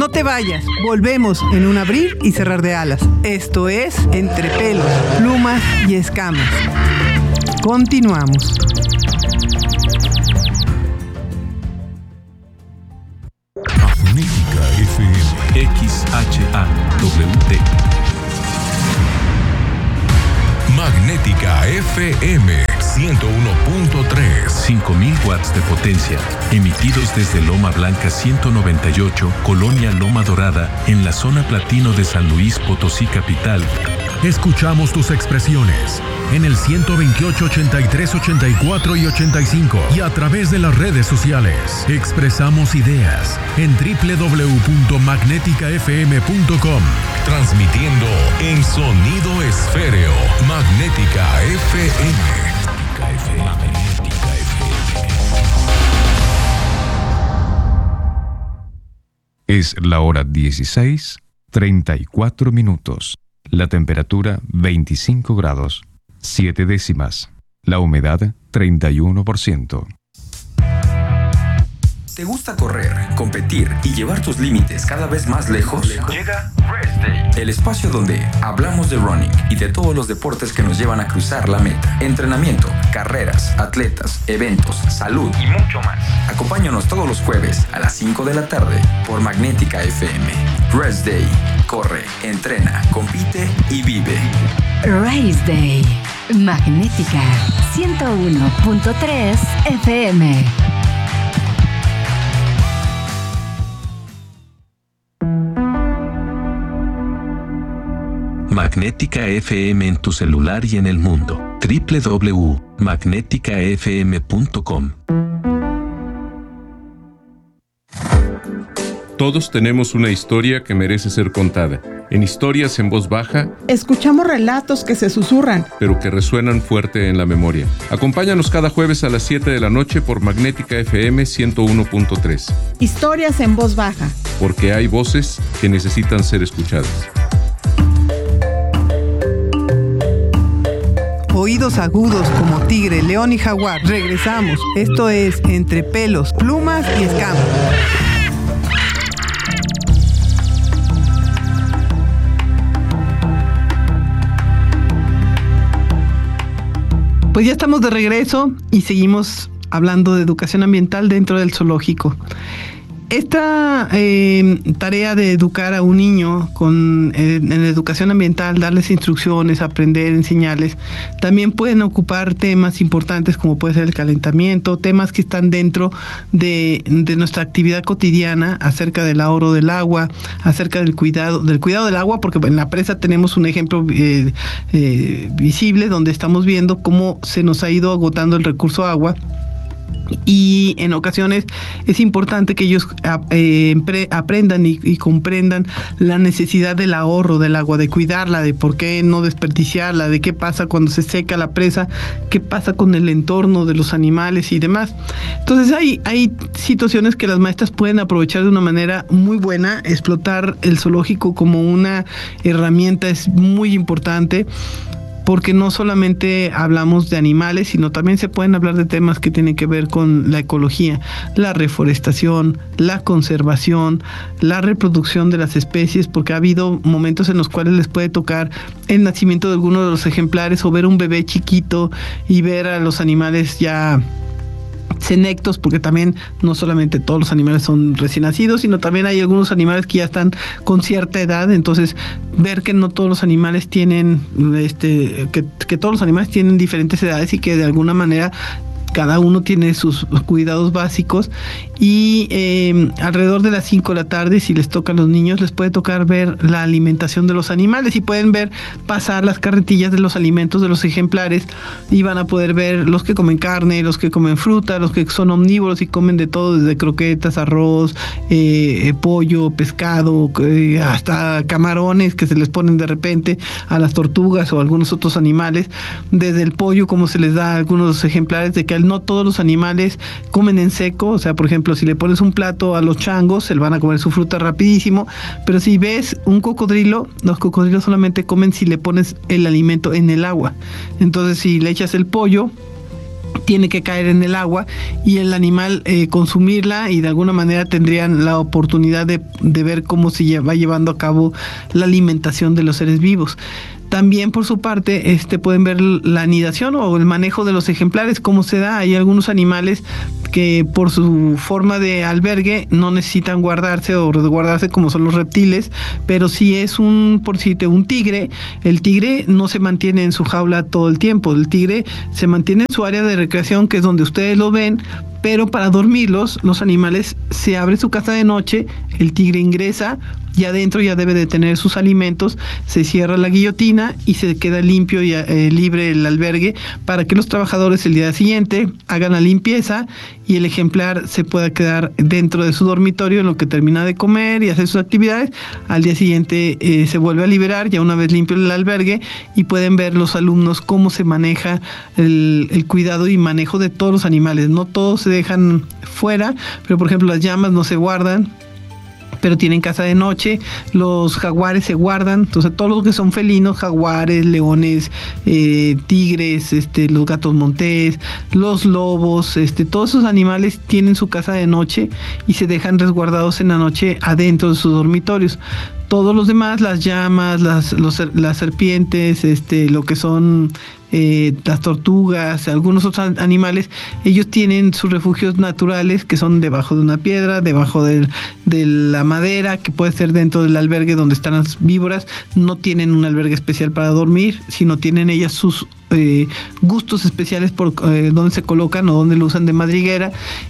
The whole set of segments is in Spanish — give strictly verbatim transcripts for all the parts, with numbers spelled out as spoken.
No te vayas, volvemos en un abrir y cerrar de alas. Esto es Entre pelos, plumas y escamas. Continuamos. Magnética F M. X H A W T. Magnética F M ciento uno punto tres. cinco mil watts de potencia, emitidos desde Loma Blanca ciento noventa y ocho, Colonia Loma Dorada, en la zona platino de San Luis Potosí capital. Escuchamos tus expresiones en el ciento veintiocho, ochenta y tres, ochenta y cuatro y ochenta y cinco y a través de las redes sociales. Expresamos ideas en doble u doble u doble u punto magnética f m punto com. Transmitiendo en sonido esféreo. Magnética F M. Magnética F M. Es la hora dieciséis, treinta y cuatro minutos. La temperatura veinticinco grados, siete décimas. La humedad treinta y uno por ciento. ¿Te gusta correr, competir y llevar tus límites cada vez más lejos? Llega Rest Day, el espacio donde hablamos de running y de todos los deportes que nos llevan a cruzar la meta. Entrenamiento, carreras, atletas, eventos, salud y mucho más. Acompáñanos todos los jueves a las cinco de la tarde por Magnética F M. Rest Day. Corre, entrena, compite y vive. Race Day. Magnética ciento uno punto tres F M. Magnética F M en tu celular y en el mundo. doble u doble u doble u punto magnética f m punto com. Todos tenemos una historia que merece ser contada. En Historias en Voz Baja, escuchamos relatos que se susurran, pero que resuenan fuerte en la memoria. Acompáñanos cada jueves a las siete de la noche por Magnética F M ciento uno punto tres. Historias en Voz Baja. Porque hay voces que necesitan ser escuchadas. Oídos agudos como tigre, león y jaguar. Regresamos. Esto es Entre pelos, plumas y escamas. Pues ya estamos de regreso y seguimos hablando de educación ambiental dentro del zoológico. Esta eh, tarea de educar a un niño con, eh, en educación ambiental, darles instrucciones, aprender, enseñarles, también pueden ocupar temas importantes como puede ser el calentamiento, temas que están dentro de, de nuestra actividad cotidiana acerca del ahorro del agua, acerca del cuidado, del cuidado del agua, porque en la presa tenemos un ejemplo eh, eh, visible donde estamos viendo cómo se nos ha ido agotando el recurso agua. Y en ocasiones es importante que ellos eh, aprendan y, y comprendan la necesidad del ahorro del agua, de cuidarla, de por qué no desperdiciarla, de qué pasa cuando se seca la presa, qué pasa con el entorno de los animales y demás. Entonces hay, hay situaciones que las maestras pueden aprovechar de una manera muy buena. Explotar el zoológico como una herramienta es muy importante, porque no solamente hablamos de animales, sino también se pueden hablar de temas que tienen que ver con la ecología, la reforestación, la conservación, la reproducción de las especies, porque ha habido momentos en los cuales les puede tocar el nacimiento de alguno de los ejemplares o ver un bebé chiquito y ver a los animales ya senectos, porque también no solamente todos los animales son recién nacidos, sino también hay algunos animales que ya están con cierta edad. Entonces ver que no todos los animales tienen este que, que todos los animales tienen diferentes edades y que de alguna manera cada uno tiene sus cuidados básicos. Y eh, alrededor de las cinco de la tarde, si les toca a los niños, les puede tocar ver la alimentación de los animales y pueden ver pasar las carretillas de los alimentos de los ejemplares y van a poder ver los que comen carne, los que comen fruta, los que son omnívoros y comen de todo, desde croquetas, arroz, eh, pollo, pescado, eh, hasta camarones que se les ponen de repente a las tortugas o a algunos otros animales, desde el pollo como se les da a algunos ejemplares, de que no todos los animales comen en seco. O sea, por ejemplo, si le pones un plato a los changos, se van a comer su fruta rapidísimo, pero si ves un cocodrilo, los cocodrilos solamente comen si le pones el alimento en el agua. Entonces, si le echas el pollo tiene que caer en el agua y el animal eh, consumirla, y de alguna manera tendrían la oportunidad de, de ver cómo se va llevando a cabo la alimentación de los seres vivos. También por su parte este, pueden ver la anidación o el manejo de los ejemplares, cómo se da. Hay algunos animales que por su forma de albergue no necesitan guardarse o resguardarse, como son los reptiles, pero si es un, por si te, un tigre, el tigre no se mantiene en su jaula todo el tiempo, el tigre se mantiene en su área de recreación, que es donde ustedes lo ven, pero para dormirlos, los animales, se abre su casa de noche, el tigre ingresa y adentro ya debe de tener sus alimentos, se cierra la guillotina y se queda limpio y eh, libre el albergue para que los trabajadores el día siguiente hagan la limpieza y el ejemplar se pueda quedar dentro de su dormitorio en lo que termina de comer y hacer sus actividades. Al día siguiente eh, se vuelve a liberar ya una vez limpio el albergue, y pueden ver los alumnos cómo se maneja el, el cuidado y manejo de todos los animales. No todos se dejan fuera, pero por ejemplo las llamas no se guardan, pero tienen casa de noche. Los jaguares se guardan, entonces todos los que son felinos, jaguares, leones, eh, tigres, este, los gatos montés, los lobos, este, todos esos animales tienen su casa de noche y se dejan resguardados en la noche adentro de sus dormitorios. Todos los demás, las llamas, las, los, las serpientes, este, lo que son eh, las tortugas, algunos otros animales, ellos tienen sus refugios naturales, que son debajo de una piedra, debajo de, de la madera, que puede ser dentro del albergue donde están las víboras. No tienen un albergue especial para dormir, sino tienen ellas sus Eh, gustos especiales por eh, dónde se colocan o dónde lo usan de madriguera,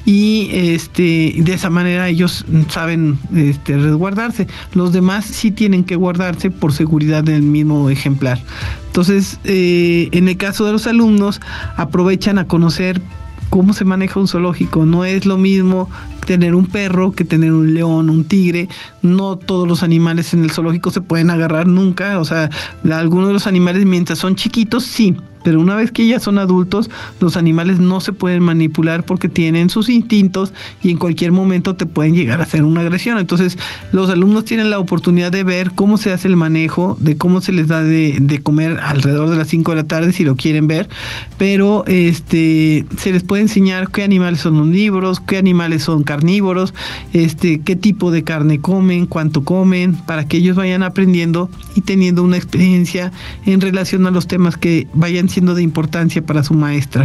y este de esa manera ellos saben este, resguardarse. Los demás sí tienen que guardarse por seguridad del mismo ejemplar. Entonces, eh, en el caso de los alumnos, aprovechan a conocer cómo se maneja un zoológico. No es lo mismo tener un perro que tener un león, un tigre. No todos los animales en el zoológico se pueden agarrar nunca. O sea, la, algunos de los animales mientras son chiquitos, sí, pero una vez que ya son adultos, los animales no se pueden manipular porque tienen sus instintos y en cualquier momento te pueden llegar a hacer una agresión. Entonces, los alumnos tienen la oportunidad de ver cómo se hace el manejo, de cómo se les da de, de comer alrededor de las cinco de la tarde, si lo quieren ver, pero este se les puede enseñar qué animales son omnívoros, qué animales son carnívoros, este qué tipo de carne comen, cuánto comen, para que ellos vayan aprendiendo y teniendo una experiencia en relación a los temas que vayan siendo de importancia para su maestra.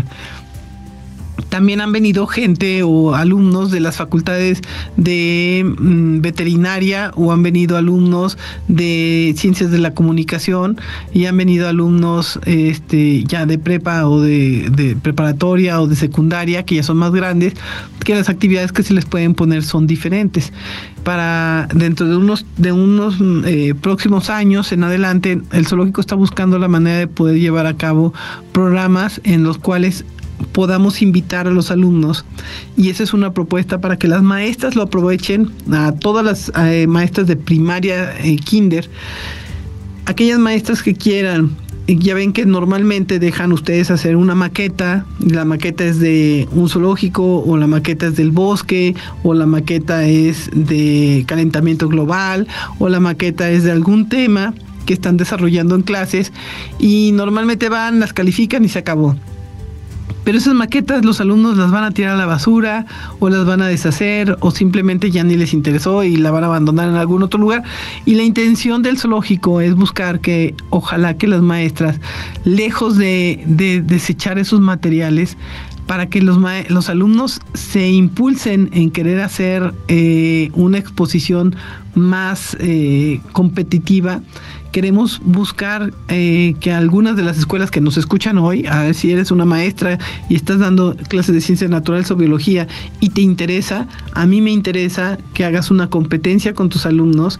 También han venido gente o alumnos de las facultades de mmm, veterinaria, o han venido alumnos de ciencias de la comunicación, y han venido alumnos este, ya de prepa o de, de preparatoria o de secundaria, que ya son más grandes, que las actividades que se les pueden poner son diferentes. Para dentro de unos, de unos eh, próximos años en adelante, el zoológico está buscando la manera de poder llevar a cabo programas en los cuales podamos invitar a los alumnos, y esa es una propuesta para que las maestras lo aprovechen, a todas las eh, maestras de primaria, eh, kinder, aquellas maestras que quieran. Ya ven que normalmente dejan ustedes hacer una maqueta, la maqueta es de un zoológico, o la maqueta es del bosque, o la maqueta es de calentamiento global, o la maqueta es de algún tema que están desarrollando en clases, y normalmente van, las califican y se acabó. Pero esas maquetas los alumnos las van a tirar a la basura, o las van a deshacer, o simplemente ya ni les interesó y la van a abandonar en algún otro lugar. Y la intención del zoológico es buscar que ojalá que las maestras, lejos de, de desechar esos materiales, para que los, ma- los alumnos se impulsen en querer hacer eh, una exposición más eh, competitiva. Queremos buscar eh, que algunas de las escuelas que nos escuchan hoy, a ver si eres una maestra y estás dando clases de ciencias naturales o biología y te interesa, a mí me interesa que hagas una competencia con tus alumnos,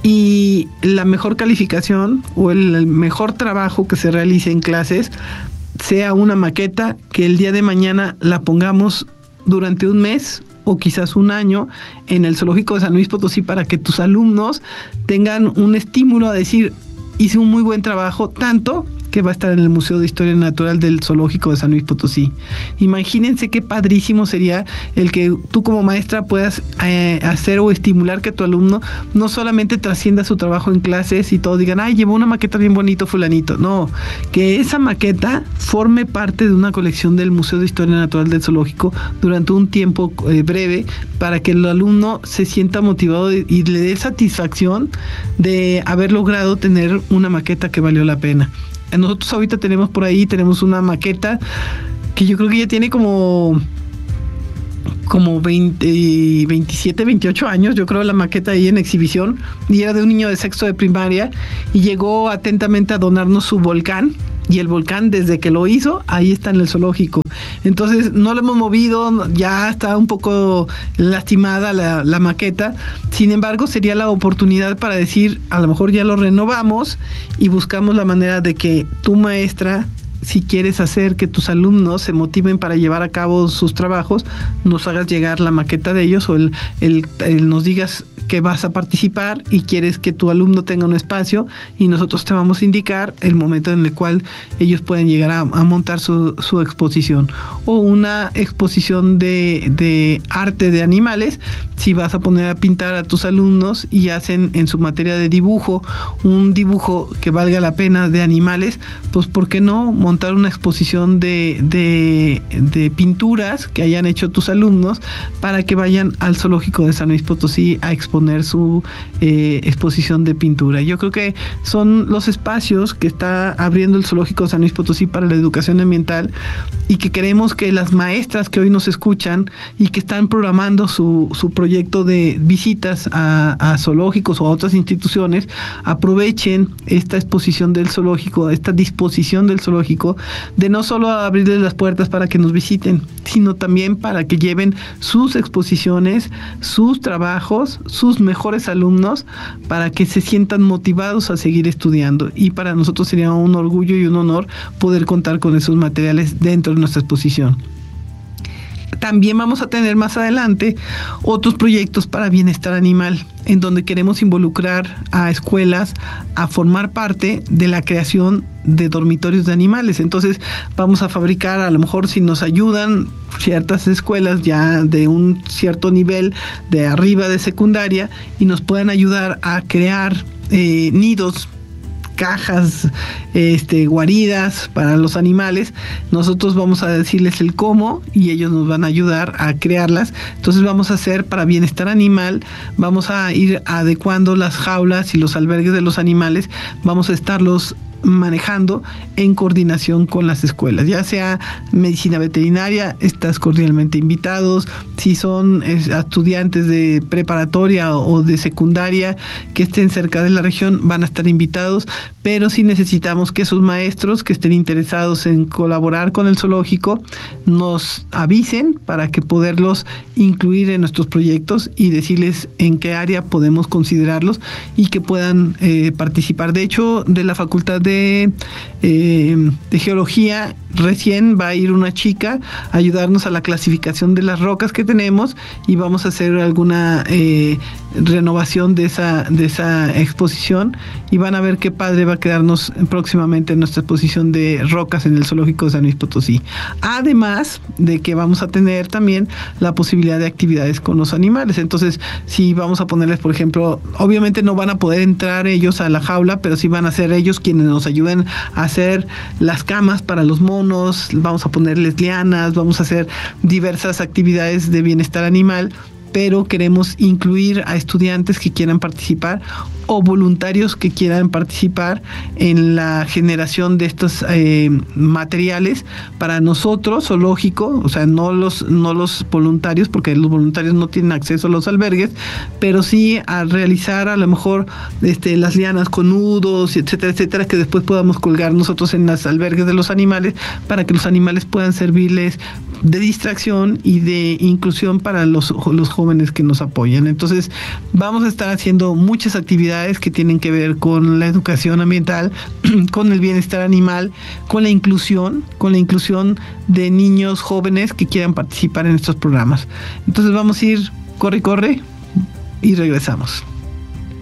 y la mejor calificación o el, el mejor trabajo que se realice en clases sea una maqueta que el día de mañana la pongamos durante un mes o quizás un año en el zoológico de San Luis Potosí, para que tus alumnos tengan un estímulo a decir: hice un muy buen trabajo, tanto que va a estar en el Museo de Historia Natural del Zoológico de San Luis Potosí. Imagínense qué padrísimo sería el que tú como maestra puedas eh, hacer o estimular que tu alumno no solamente trascienda su trabajo en clases y todos digan, ay, llevó una maqueta bien bonito fulanito. No, que esa maqueta forme parte de una colección del Museo de Historia Natural del Zoológico durante un tiempo eh, breve, para que el alumno se sienta motivado y, y le dé satisfacción de haber logrado tener una maqueta que valió la pena. Nosotros ahorita tenemos por ahí, tenemos una maqueta que yo creo que ya tiene como, como veinte, veintisiete, veintiocho años, yo creo, la maqueta ahí en exhibición, y era de un niño de sexto de primaria, y llegó atentamente a donarnos su volcán, y el volcán desde que lo hizo, ahí está en el zoológico. Entonces no lo hemos movido, ya está un poco lastimada la, la maqueta, sin embargo sería la oportunidad para decir, a lo mejor ya lo renovamos y buscamos la manera de que tu maestra, si quieres hacer que tus alumnos se motiven para llevar a cabo sus trabajos, nos hagas llegar la maqueta de ellos, o el, el, el nos digas que vas a participar y quieres que tu alumno tenga un espacio, y nosotros te vamos a indicar el momento en el cual ellos pueden llegar a, a montar su, su exposición, o una exposición de, de arte de animales. Si vas a poner a pintar a tus alumnos y hacen en su materia de dibujo un dibujo que valga la pena de animales, pues ¿por qué no montar una exposición de, de, de pinturas que hayan hecho tus alumnos para que vayan al zoológico de San Luis Potosí a exponer su eh, exposición de pintura? Yo creo que son los espacios que está abriendo el zoológico de San Luis Potosí para la educación ambiental, y que queremos que las maestras que hoy nos escuchan y que están programando su, su proyecto de visitas a, a zoológicos o a otras instituciones aprovechen esta exposición del zoológico, esta disposición del zoológico, de no solo abrirles las puertas para que nos visiten, sino también para que lleven sus exposiciones, sus trabajos, sus mejores alumnos, para que se sientan motivados a seguir estudiando. Y para nosotros sería un orgullo y un honor poder contar con esos materiales dentro de nuestra exposición. También vamos a tener más adelante otros proyectos para bienestar animal, en donde queremos involucrar a escuelas a formar parte de la creación de dormitorios de animales. Entonces vamos a fabricar, a lo mejor si nos ayudan ciertas escuelas ya de un cierto nivel de arriba de secundaria, y nos puedan ayudar a crear eh, nidos, cajas, este, guaridas para los animales. Nosotros vamos a decirles el cómo y ellos nos van a ayudar a crearlas. Entonces vamos a hacer, para bienestar animal, vamos a ir adecuando las jaulas y los albergues de los animales, vamos a estarlos manejando en coordinación con las escuelas, ya sea medicina veterinaria, estás cordialmente invitados. Si son estudiantes de preparatoria o de secundaria que estén cerca de la región, van a estar invitados, pero sí necesitamos que esos maestros que estén interesados en colaborar con el zoológico nos avisen para que poderlos incluir en nuestros proyectos y decirles en qué área podemos considerarlos y que puedan eh, participar. De hecho, de la Facultad de De, eh, de geología, recién va a ir una chica a ayudarnos a la clasificación de las rocas que tenemos, y vamos a hacer alguna eh, renovación de esa, de esa exposición, y van a ver qué padre va a quedarnos próximamente en nuestra exposición de rocas en el zoológico de San Luis Potosí. Además de que vamos a tener también la posibilidad de actividades con los animales. Entonces, si vamos a ponerles, por ejemplo, obviamente no van a poder entrar ellos a la jaula, pero sí van a ser ellos quienes nos ayuden a hacer las camas para los monos, vamos a ponerles lianas, vamos a hacer diversas actividades de bienestar animal, pero queremos incluir a estudiantes que quieran participar o voluntarios que quieran participar en la generación de estos eh, materiales para nosotros, zoológico, o sea, no los, no los voluntarios, porque los voluntarios no tienen acceso a los albergues, pero sí a realizar a lo mejor este, las lianas con nudos, etcétera, etcétera, que después podamos colgar nosotros en los albergues de los animales, para que los animales puedan servirles de distracción y de inclusión para los, los jóvenes que nos apoyan. Entonces, vamos a estar haciendo muchas actividades que tienen que ver con la educación ambiental, con el bienestar animal, con la inclusión, con la inclusión de niños jóvenes que quieran participar en estos programas. Entonces vamos a ir, corre, corre, y regresamos.